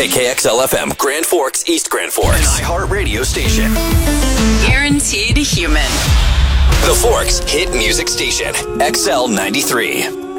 KKXL FM, Grand Forks, East Grand Forks. An iHeart radio station. Guaranteed human. The Forks Hit Music Station, XL93.